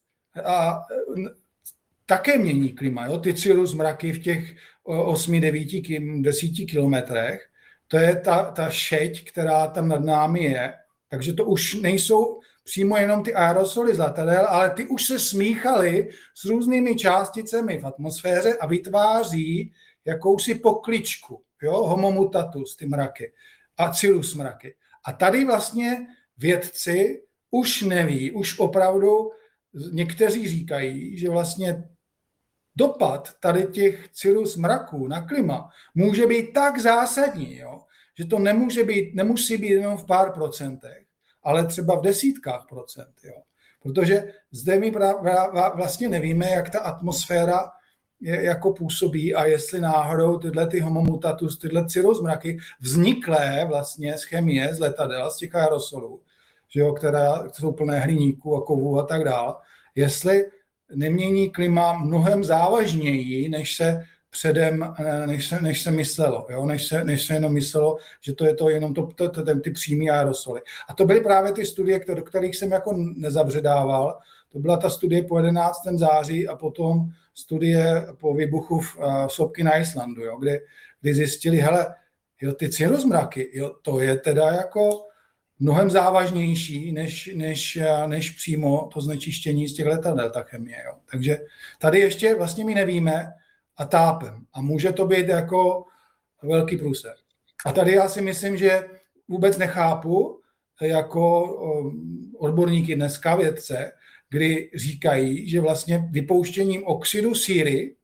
také mění klima. Jo? Ty cirrus mraky v těch 8, 9, 10 kilometrech, to je ta šeť, která tam nad námi je. Takže to už nejsou přímo jenom ty aerosoly z letadel, ale ty už se smíchaly s různými částicemi v atmosféře a vytváří jakousi pokličku. Jo, homomutatus, ty mraky a cirrus mraky. A tady vlastně vědci už neví, už opravdu někteří říkají, že vlastně dopad tady těch cirrus mraků na klima může být tak zásadní, jo, že to nemusí být jenom v pár procentech, ale třeba v desítkách procent. Jo. Protože zde my vlastně nevíme, jak ta atmosféra jako působí a jestli náhodou tyhle ty homomutatus, tyhle cirrus mraky vzniklé vlastně z chemie, z letadel, z těch aerosolů, že jo, které jsou plné hliníků a kovů a tak dále, jestli nemění klima mnohem závažněji, než se předem, než se myslelo, jo? Než se jenom myslelo, že to je to jenom ty přímý aerosoly. A to byly právě ty studie, do kterých jsem jako nezabředával. To byla ta studie po 11. září a potom studie po výbuchu v sopky na Islandu, jo? Kdy zjistili, hele, jo, ty cirrozmraky, jo, to je teda jako mnohem závažnější, než přímo to znečištění z těch letadel, ta chemie. Jo. Takže tady ještě vlastně my nevíme a tápem. A může to být jako velký průser. A tady já si myslím, že vůbec nechápu jako odborníky dneska, vědce, kdy říkají, že vlastně vypouštěním oxidu síry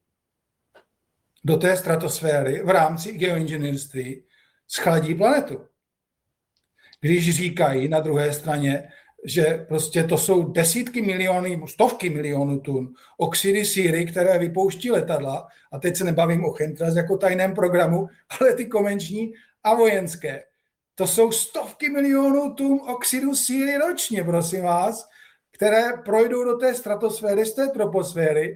do té stratosféry v rámci geoinženýrství schladí planetu. Když říkají na druhé straně, že prostě to jsou desítky milionů, stovky milionů tun oxidy síry, které vypouští letadla, a teď se nebavím o chemtrails jako tajném programu, ale ty konvenční a vojenské. To jsou stovky milionů tun oxidu síry ročně, prosím vás, které projdou do té stratosféry, z té troposféry.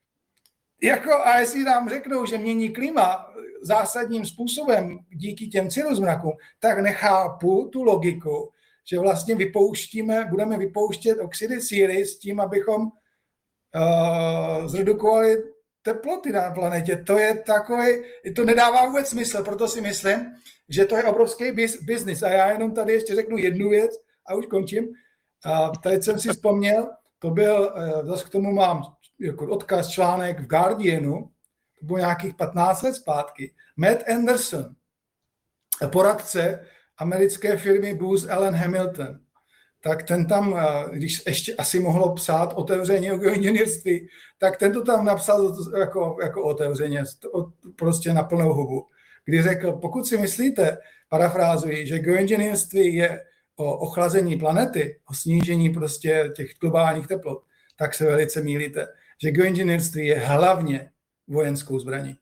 A jestli nám řeknou, že mění klima zásadním způsobem díky těm cirrozmrakům, tak nechápu tu logiku, že vlastně budeme vypouštět oxidy síry s tím, abychom zredukovali teploty na planetě. To je to nedává vůbec smysl, proto si myslím, že to je obrovský biznis. A já jenom tady ještě řeknu jednu věc a už končím. Tady jsem si vzpomněl, zase k tomu mám jako odkaz článek v Guardianu, to bylo nějakých 15 let zpátky. Matt Anderson, poradce americké firmy Booz Allen Hamilton, tak ten tam, když ještě asi mohlo psát otevřeně o geoinženýrství, tak ten to tam napsal jako otevřeně, prostě na plnou hubu. Kdy řekl, pokud si myslíte, parafrázuji, že geoinženýrství je o ochlazení planety, o snížení prostě těch globálních teplot, tak se velice mýlíte, že geoinženýrství je hlavně vojenskou zbraní.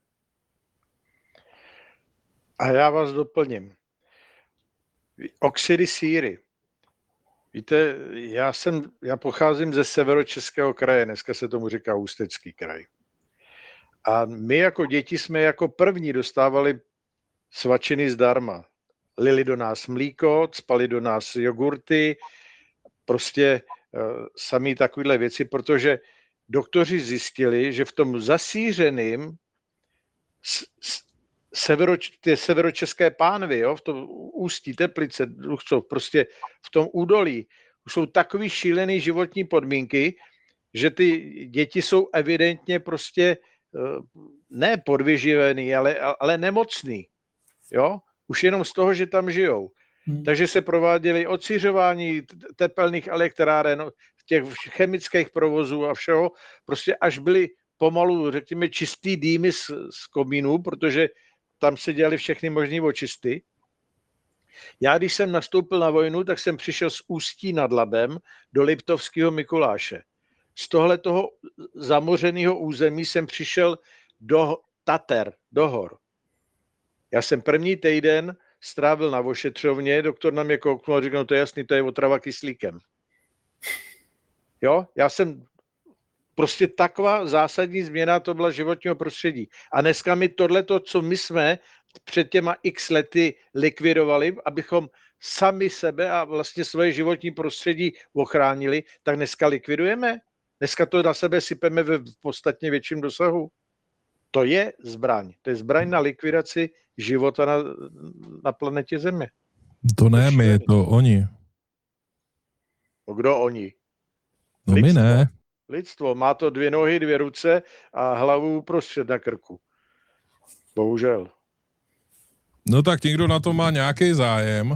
A já vás doplním. Oxidy síry. Víte, já pocházím ze severočeského kraje, dneska se tomu říká Ústecký kraj. A my jako děti jsme jako první dostávali svačiny zdarma. Lili do nás mlíko, cpali do nás jogurty, prostě samý takovéhle věci, protože doktoři zjistili, že v tom zasířeném severočeské pánvi, jo, v tom Ústí, Teplice, prostě v tom údolí, jsou takový šílený životní podmínky, že ty děti jsou evidentně prostě ne podvyživený, ale nemocný. Jo? Už jenom z toho, že tam žijou. Takže se prováděly odsiřování tepelných elektráren, těch chemických provozů a všeho, prostě až byly pomalu, řekněme, čistý dýmy z komínů, protože tam se dělaly všechny možný očisty. Já, když jsem nastoupil na vojnu, tak jsem přišel z Ústí nad Labem do Liptovského Mikuláše. Z tohletoho zamořeného území jsem přišel do Tater, do hor. Já jsem první týden strávil na ošetřovně, doktor nám je kouknul a říkal, no to je jasný, to je otrava kyslíkem. Jo, já jsem prostě taková zásadní změna, to byla životního prostředí. A dneska my tohleto, co my jsme před těma x lety likvidovali, abychom sami sebe a vlastně svoje životní prostředí ochránili, tak dneska likvidujeme. Dneska to na sebe sypeme v podstatně větším dosahu. To je zbraň. To je zbraň na likvidaci života na planetě Země. To ne my, to oni. No kdo oni? No my ne. Lidstvo. Má to 2 nohy, 2 ruce a hlavu uprostřed na krku. Bohužel. No tak někdo na to má nějaký zájem.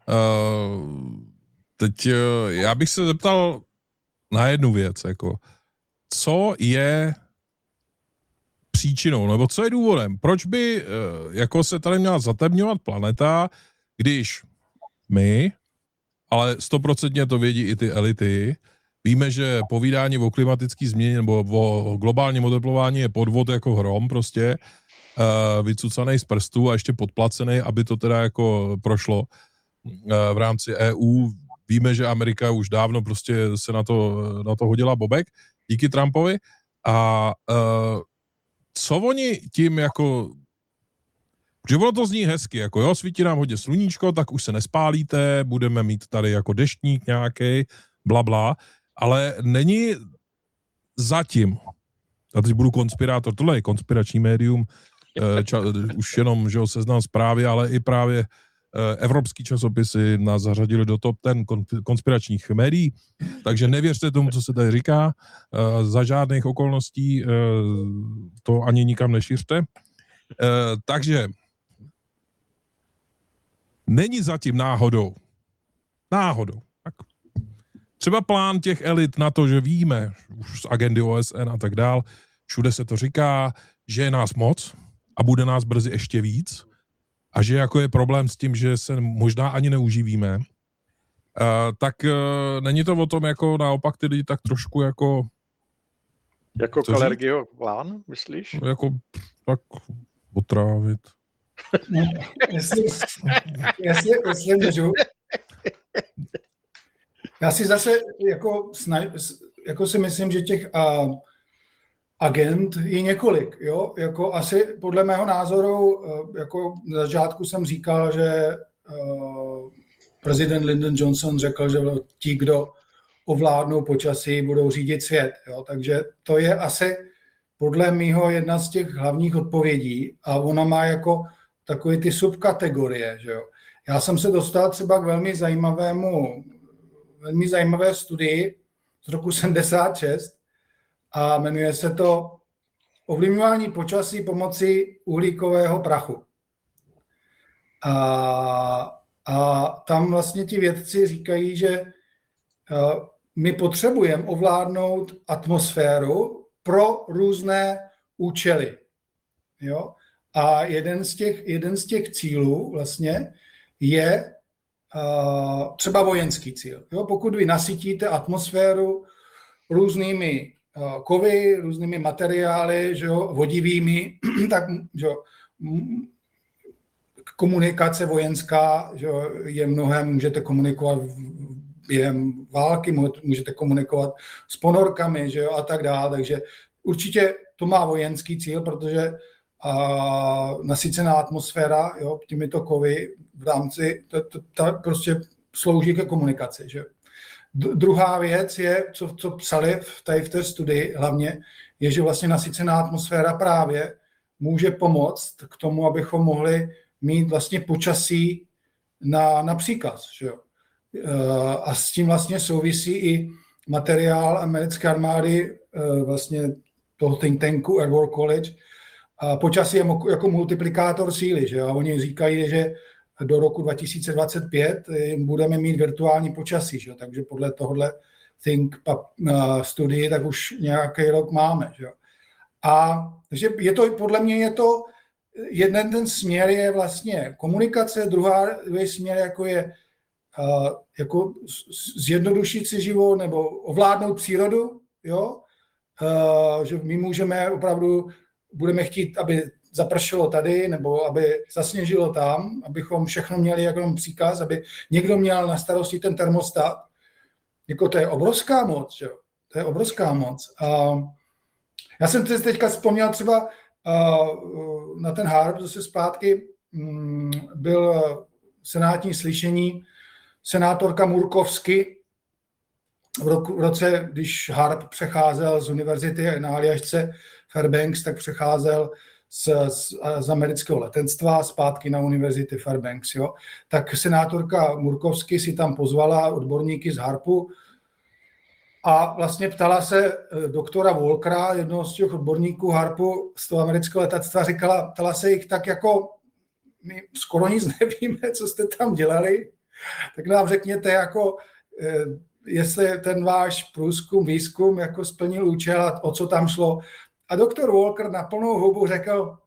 Teď já bych se zeptal na jednu věc. Jako, co je příčinou, nebo co je důvodem? Proč by jako se tady měla zatemňovat planeta, když my, ale 100% to vědí i ty elity, víme, že povídání o klimatické změně nebo o globálním oteplování je podvod jako hrom prostě, vycucanej z prstů a ještě podplacený, aby to teda jako prošlo v rámci EU. Víme, že Amerika už dávno prostě se na to hodila bobek díky Trumpovi a co oni tím jako, že ono to zní hezky, jako jo, svítí nám hodně sluníčko, tak už se nespálíte, budeme mít tady jako deštník nějaký, blabla, ale není zatím, a teď budu konspirátor, tohle je konspirační médium, už jenom, že Seznam Zprávy, ale i právě evropský časopisy nás zařadili do top 10 konspiračních médií, takže nevěřte tomu, co se tady říká, za žádných okolností to ani nikam nešiřte. Takže není zatím náhodou, tak třeba plán těch elit na to, že víme už z agendy OSN a tak dál, všude se to říká, že je nás moc a bude nás brzy ještě víc a že jako je problém s tím, že se možná ani neuživíme, tak není to o tom jako naopak ty lidi tak trošku jako... Jako Kalergiho plán, myslíš? Jako tak otrávit. No, jestli můžu. Já si zase jako si myslím, že těch agent je několik. Jo? Jako asi podle mého názoru, jako na začátku jsem říkal, že prezident Lyndon Johnson řekl, že ti, kdo ovládnou počasí, budou řídit svět. Jo? Takže to je asi podle mého jedna z těch hlavních odpovědí a ona má jako takové ty subkategorie. Že jo? Já jsem se dostal třeba k velmi zajímavé studii z roku 76 a jmenuje se to Ovlivňování počasí pomocí uhlíkového prachu. A tam vlastně ti vědci říkají, že my potřebujeme ovládnout atmosféru pro různé účely. Jo? A jeden z těch cílů vlastně je třeba vojenský cíl. Jo? Pokud vy nasytíte atmosféru různými kovy, různými materiály, že jo, vodivými, tak že jo, komunikace vojenská, že jo, je mnohem, můžete komunikovat během války, můžete komunikovat s ponorkami, že jo, a tak dále. Takže určitě to má vojenský cíl, protože nasycená atmosféra, jo, těmito kovy v rámci, ta prostě slouží ke komunikaci. Že? Druhá věc je, co psali tady v té studii hlavně, je, že vlastně nasycená atmosféra právě může pomoct k tomu, abychom mohli mít vlastně počasí na příkaz. Že? A s tím vlastně souvisí i materiál americké armády, vlastně toho think tanku Air War College. A počasí je jako multiplikátor síly. Že? A oni říkají, že do roku 2025 budeme mít virtuální počasí. Že? Takže podle tohohle think studii tak už nějaký rok máme. Že? A takže podle mě je to, jeden ten směr je vlastně komunikace, druhý směr jako je jako zjednodušit si život nebo ovládnout přírodu, jo? Že my můžeme opravdu, budeme chtít, aby zapršelo tady, nebo aby zasněžilo tam, abychom všechno měli jako příkaz, aby někdo měl na starosti ten termostat. Jako to je obrovská moc, jo? To je obrovská moc. Já jsem teďka vzpomněl třeba na ten HAARP, zase zpátky byl senátní slyšení senátorka Murkowski v roce, když HAARP přecházel z univerzity na Aljašce Fairbanks, tak přecházel z amerického letectva zpátky na univerzity Fairbanks. Jo? Tak senátorka Murkowski si tam pozvala odborníky z HAARPu a vlastně ptala se doktora Walkera, jednoho z těch odborníků HAARPu z toho amerického letectva, ptala se jich tak jako, my skoro nic nevíme, co jste tam dělali, tak nám řekněte, jako, jestli ten váš průzkum, výzkum jako splnil účel a o co tam šlo. A doktor Walker na plnou hubu řekl,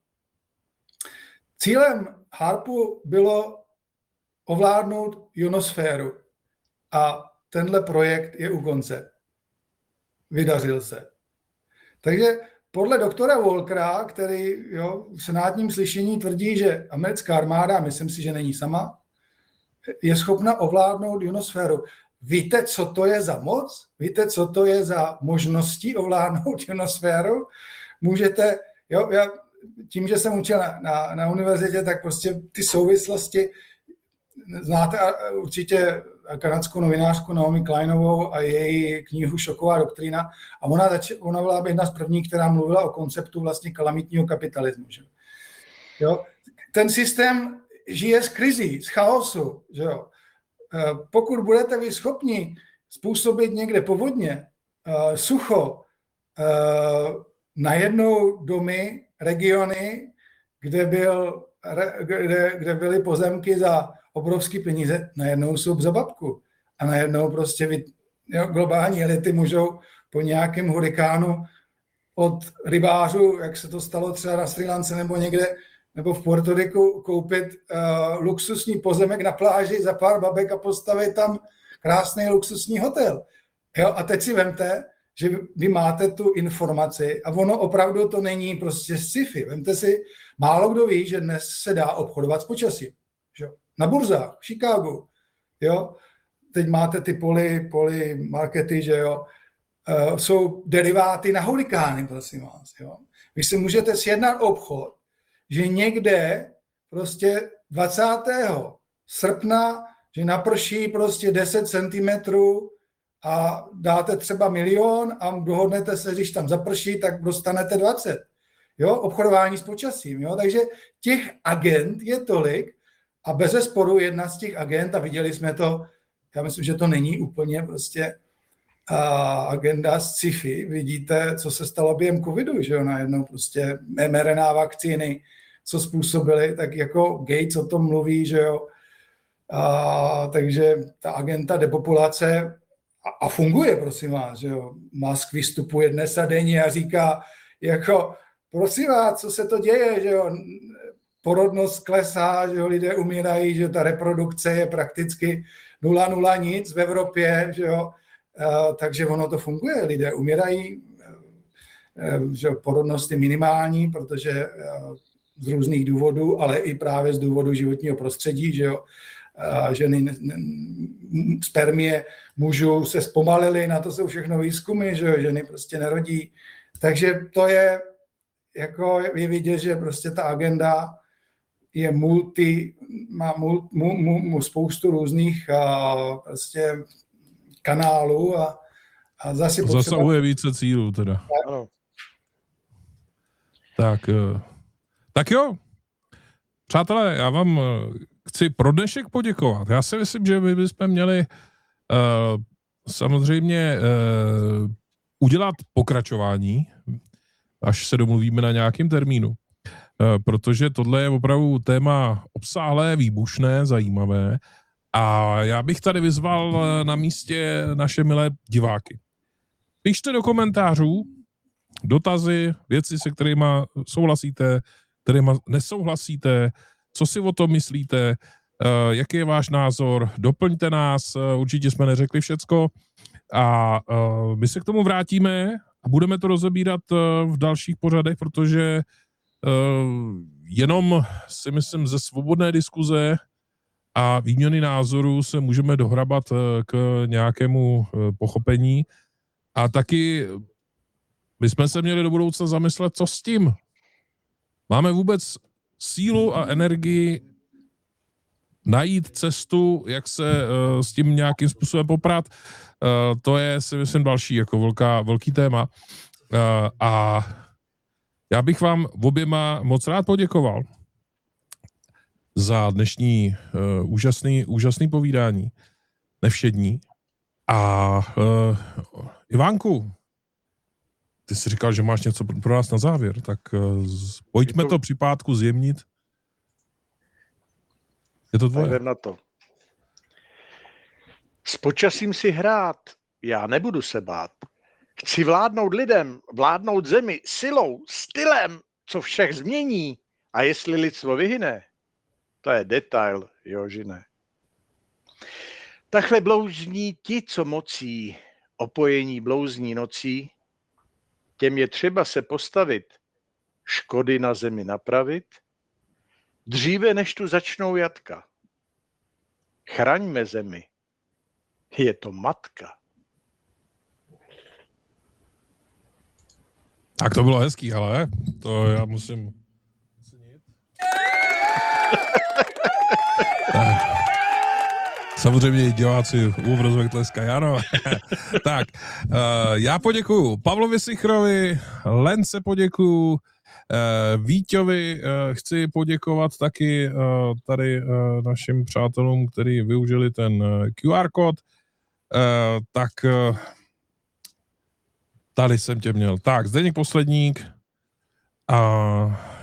cílem HAARPu bylo ovládnout ionosféru a tenhle projekt je u konce. Vydařil se. Takže podle doktora Walkera, který v senátním slyšení tvrdí, že americká armáda, myslím si, že není sama, je schopna ovládnout ionosféru. Víte, co to je za moc? Víte, co to je za možnosti ovládnout ionosféru? Můžete, Jo, já tím, že jsem učil na univerzitě, tak prostě ty souvislosti, znáte určitě kanadskou novinářku Naomi Kleinovou a její knihu Šoková doktrína, a ona byla jedna z prvních, která mluvila o konceptu vlastně kalamitního kapitalismu. Že? Jo? Ten systém žije z krizí, z chaosu. Že jo? Pokud budete vy schopni způsobit někde povodně, sucho, najednou domy, regiony, kde byly pozemky za obrovský peníze, najednou jsou za babku. A najednou prostě globální elity můžou po nějakém hurikánu od rybářů, jak se to stalo třeba na Srí Lance nebo někde, nebo v Puerto Riku, koupit luxusní pozemek na pláži za pár babek a postavit tam krásný luxusní hotel. Jo? A teď si vemte, že vy máte tu informaci a ono opravdu to není prostě sci-fi. Vemte si, málo kdo ví, že dnes se dá obchodovat s počasím. Že? Na burzách, v Chicagu. Jo? Teď máte ty poly markety, že jo? Jsou deriváty na hurikány, prosím vás. Jo? Vy si můžete sjednat obchod, že někde prostě 20. srpna, že naprší prostě 10 cm a dáte třeba 1 000 000 a dohodnete se, když tam zaprší, tak dostanete 20. Jo? Obchodování s počasím. Jo? Takže těch agent je tolik a bezesporu jedna z těch agent, a viděli jsme to, já myslím, že to není úplně prostě agenda z sci-fi. Vidíte, co se stalo během covidu, že jo? Najednou prostě mRNA vakcíny, co způsobily, tak jako Gates o tom mluví, že jo. Takže ta agenda depopulace a funguje, prosím vás, že jo. Musk vystupuje dnes a denně a říká, jako, prosím vás, co se to děje, že jo. Porodnost klesá, že jo, lidé umírají, že ta reprodukce je prakticky 0 nic v Evropě, že jo. Takže ono to funguje, lidé umírají, že porodnost je minimální, protože z různých důvodů, ale i právě z důvodu životního prostředí, že jo, ženy, spermie mužů se zpomalily, na to jsou všechno výzkumy, že jo, ženy prostě nerodí. Takže to je, jako je vidět, že prostě ta agenda je má spoustu různých prostě kanálů a zase zasahuje více cílů teda. Ano. Tak jo, přátelé, já vám chci pro dnešek poděkovat. Já si myslím, že my bychom měli samozřejmě udělat pokračování, až se domluvíme na nějakém termínu, protože tohle je opravdu téma obsáhlé, výbušné, zajímavé a já bych tady vyzval na místě naše milé diváky. Pište do komentářů dotazy, věci, se kterými souhlasíte, kterými nesouhlasíte, co si o tom myslíte, jaký je váš názor, doplňte nás, určitě jsme neřekli všecko a my se k tomu vrátíme a budeme to rozebírat v dalších pořadech, protože jenom si myslím ze svobodné diskuze a výměny názorů se můžeme dohrabat k nějakému pochopení a taky my jsme se měli do budoucna zamyslet, co s tím. Máme vůbec sílu a energii najít cestu, jak se s tím nějakým způsobem poprat. To je, si myslím, další jako velký téma. A já bych vám oběma moc rád poděkoval za dnešní úžasný povídání, nevšední. A Ivánku, ty jsi říkal, že máš něco pro nás na závěr, tak pojďme to při pátku zjemnit. Je to tvoje. Tak na to. S počasím si hrát, já nebudu se bát. Chci vládnout lidem, vládnout zemi, silou, stylem, co všech změní. A jestli lidstvo vyhyne, to je detail, Jožine. Takhle blouzní ti, co mocí, opojení blouzní nocí, těm je třeba se postavit, škody na zemi napravit, dříve než tu začnou jatka. Chraňme zemi, je to matka. Tak to bylo hezký, ale to já musím ocenit. Samozřejmě i diváci u obrazovek tleskají, ano. Tak, já poděkuju Pavlovi Sichrovi, Lence poděkuju, Víťovi chci poděkovat taky tady našim přátelům, kteří využili ten QR kód. Tak tady jsem tě měl. Tak, Zdeněk Posledník a